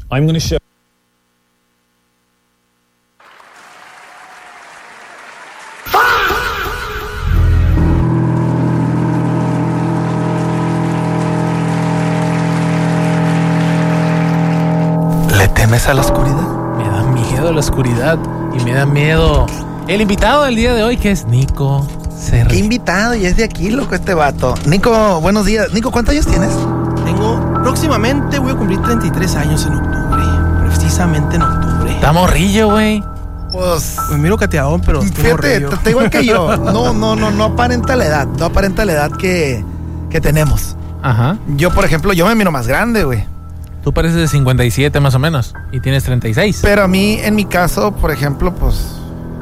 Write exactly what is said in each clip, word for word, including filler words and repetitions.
I'm going to show. ¿Le temes a la oscuridad? Me da miedo la oscuridad y me da miedo el invitado del día de hoy, que es Nico Cerri. ¿Qué invitado? Y es de aquí, loco, este vato. Nico, buenos días. Nico, ¿cuántos años tienes? Tengo, próximamente voy a cumplir treinta y tres años en octubre. Precisamente en octubre. Está morrillo, güey. Pues... Me miro cateadón, pero estoy Fíjate, morrillo. está igual que yo. No, no, no, no aparenta la edad. No aparenta la edad que, que tenemos. Ajá. Yo, por ejemplo, yo me miro más grande, güey. Tú pareces de cincuenta y siete más o menos y tienes treinta y seis. Pero a mí, en mi caso, por ejemplo, pues...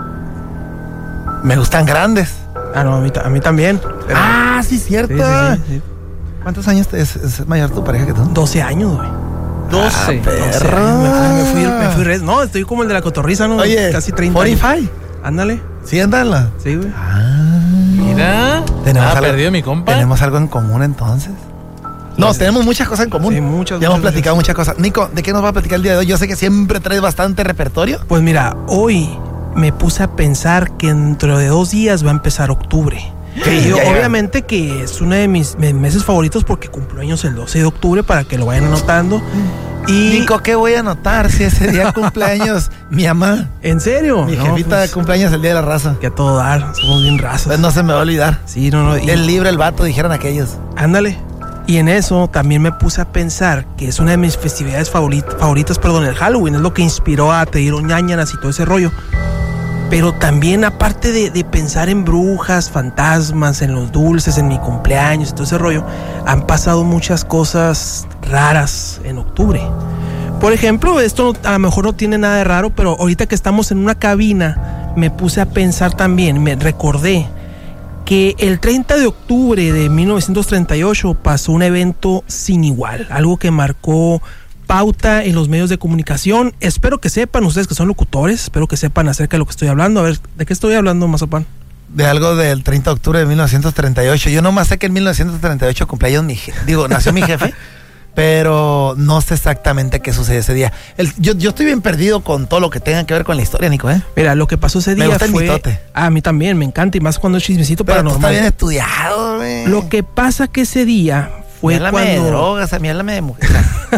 me gustan grandes. Ah, no, a mí, a mí también. Pero... Ah, sí, cierto. Sí, sí, sí, sí. ¿Cuántos años es, es mayor tu pareja que tú? doce años, güey. doce. Ah, doce perro. años. Me fui, me fui, me fui res- No, estoy como el de la cotorriza, ¿no? Oye, Casi treinta cuarenta y años. cinco. Ándale. Sí, ándala. Sí, güey. Ah, Mira. Tenemos Ah, algo- perdido mi compa. ¿Tenemos algo en común entonces? No, Sí. tenemos muchas cosas en común. Sí, muchas, Ya hemos muchas, platicado muchas cosas. Nico, ¿de qué nos va a platicar el día de hoy? Yo sé que siempre traes bastante repertorio. Pues mira, hoy me puse a pensar que dentro de dos días va a empezar octubre. Sí, Y ya, ya. obviamente que es uno de mis me- meses favoritos porque cumplo años el doce de octubre, para que lo vayan anotando. Y Nico, ¿qué voy a anotar si ese día cumpleaños mi mamá? ¿en serio? Mi No, jefita pues, cumpleaños el día de la raza. que a todo dar, somos bien razas. Pues no se me va a olvidar. Sí, no, no. y- El libre, el vato, dijeron aquellos. Ándale. Y en eso también me puse a pensar que es una de mis festividades favoritas, favoritas, perdón, el Halloween. Es lo que inspiró a Te dieron ñañaras y todo ese rollo. Pero también, aparte de, de pensar en brujas, fantasmas, en los dulces, en mi cumpleaños y todo ese rollo, han pasado muchas cosas raras en octubre. Por ejemplo, esto no- a lo mejor no tiene nada de raro, pero ahorita que estamos en una cabina, me puse a pensar también, me recordé que el treinta de octubre de mil novecientos treinta y ocho pasó un evento sin igual, algo que marcó pauta en los medios de comunicación. Espero que sepan, ustedes que son locutores, espero que sepan acerca de lo que estoy hablando. A ver, ¿de qué estoy hablando, Mazapán? De algo del treinta de octubre de mil novecientos treinta y ocho. Yo nomás sé que en mil novecientos treinta y ocho cumpleaños mi jefe. Digo, nació mi jefe. Pero no sé exactamente qué sucedió ese día. El- yo, yo estoy bien perdido con todo lo que tenga que ver con la historia, Nico, ¿eh? Mira, lo que pasó ese Me día gusta el fue... mitote. Ah, a mí también, me encanta, y más cuando es chismecito Pero tú estás paranormal. bien estudiado, güey. Lo que pasa que ese día fue Háblame de cuando... drogas, a mí háblame de mujeres.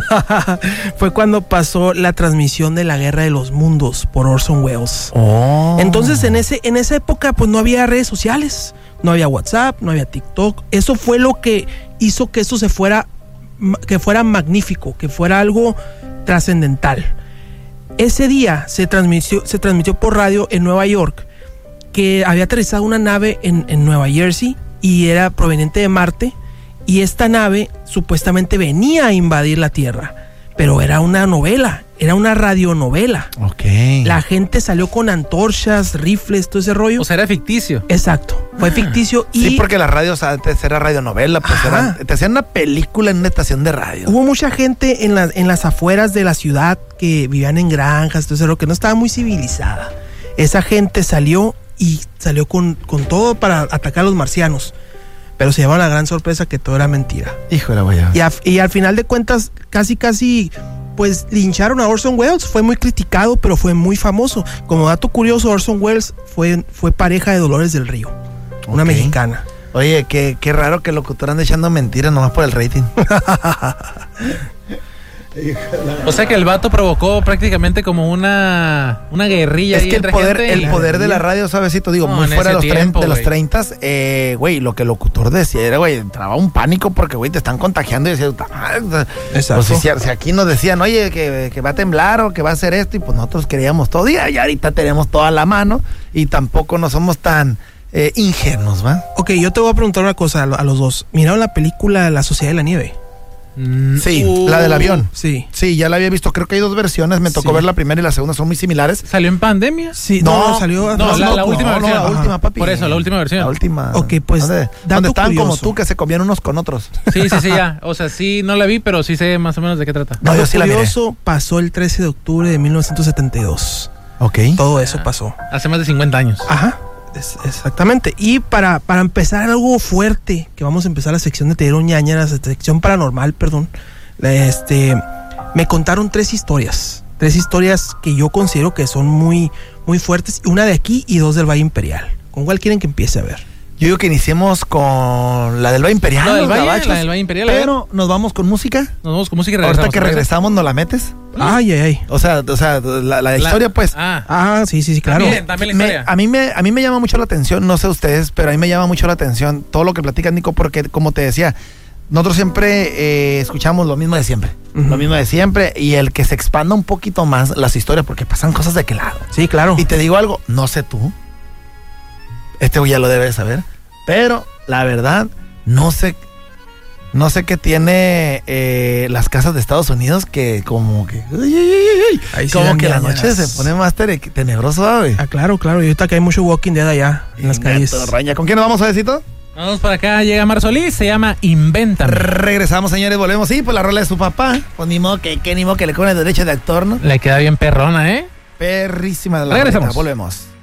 fue cuando pasó la transmisión de la Guerra de los Mundos por Orson Welles. Oh. Entonces, en ese en esa época, pues no había redes sociales, no había WhatsApp, no había TikTok. Eso fue lo que hizo que eso se fuera, que fuera magnífico, que fuera algo trascendental. Ese día se transmitió, se transmitió por radio en Nueva York que había aterrizado una nave en, en Nueva Jersey y era proveniente de Marte, y esta nave supuestamente venía a invadir la Tierra, pero era una novela, era una radionovela. Ok. La gente salió con antorchas, rifles, todo ese rollo. O sea, era ficticio. Exacto, fue ficticio. Y Sí, porque las radios antes era radionovela, pues Ajá. eran- te hacían una película en una estación de radio. hubo mucha gente en, las en las afueras de la ciudad que vivían en granjas, todo ese rollo, que no estaba muy civilizada. Esa gente salió y salió con, con todo para atacar a los marcianos, pero se llevaron la gran sorpresa que todo era mentira. Hijo de la guayaba. Y, a- y al final de cuentas, casi casi, pues lincharon a Orson Welles. Fue muy criticado, pero fue muy famoso. Como dato curioso, Orson Welles fue, fue pareja de Dolores del Río, una Ok. mexicana. Oye, qué, qué raro que el locutor ande echando mentiras nomás por el rating. O sea que el vato provocó prácticamente como una, una guerrilla. Es ahí que el entre poder, gente el y- poder de la radio, suavecito, digo, No, muy en fuera de los, ese trein- tiempo, de los güey. treinta, eh, güey, lo que el locutor decía era, güey, entraba un pánico porque, güey, te están contagiando y decía, "Puta madre". Exacto. Pues, si, si aquí nos decían, oye, que, que va a temblar o que va a hacer esto, y pues nosotros queríamos todo, y ya ahorita tenemos todo a la mano y tampoco no somos tan eh, ingenuos, ¿va? Ok, yo te voy a preguntar una cosa a, lo- a los dos. ¿Miraron la película La Sociedad de la Nieve? Mm, Sí, uh, la del avión. Sí. Sí, ya la había visto, creo que hay dos versiones, me tocó Sí. ver la primera y la segunda, son muy similares. ¿Salió en pandemia? Sí, no, no, salió... no, la- la última no, versión. la Ajá. última, papi. Por eso, la última versión. La última. Ok, pues, ¿Dónde, dato donde estaban como curioso. tú, que se comían unos con otros? Sí, sí, sí, ya. O sea, sí, no la vi, pero sí sé más o menos de qué trata. No, yo Dato sí la miré. curioso, pasó el trece de octubre de mil novecientos setenta y dos. Ok. Todo eso pasó. Hace más de cincuenta años. Ajá, es- exactamente. Y para, para empezar algo fuerte, que vamos a empezar la sección de Te dieron ñañaras, la sección paranormal, perdón. la- Este, me contaron tres historias. Tres historias que yo considero que son muy, muy fuertes. Una de aquí y dos del Valle Imperial. ¿Con cuál quieren que empiece a ver? Yo digo que iniciemos con la del Valle Imperial. La del los Valle, gabachos. la del Valle Imperial. a Pero nos vamos con música. ver. Nos vamos con música y regresamos. Ahorita que ¿te parece? regresamos, ¿nos la metes? Ay, ay, ay. O sea, o sea la, la La- historia, pues. Ah, Ah, sí, sí, sí, claro. También, también la me- historia. a, mí me, a mí me llama mucho la atención, no sé ustedes, pero a mí me llama mucho la atención todo lo que platica Nico, porque como te decía, nosotros siempre eh, escuchamos lo mismo de siempre. Ujú. Lo mismo de siempre. Y el que se expanda un poquito más las historias, porque pasan cosas de aquel lado. Sí, claro. Y te digo algo, no sé tú. Este güey ya lo debe saber. Pero la verdad, no sé. No sé qué tiene eh, las casas de Estados Unidos que como que. Uy, uy, uy, uy, Ahí sí como dan que la ñañaras. noche se pone más tere- tenebroso, ¿sabes? Ah, claro, claro. Y ahorita que hay mucho Walking Dead allá en las calles. Raña. ¿Con quién nos vamos, Suavecito? Vamos para acá, llega Marsolís, se llama Invéntame. Regresamos, señores, volvemos. Sí, pues la rola de su papá. Pues ni modo que, que ni modo que le cone derecho de actor, ¿no? Le queda bien perrona, ¿eh? Perrísima de la Regresamos. rolita. Volvemos.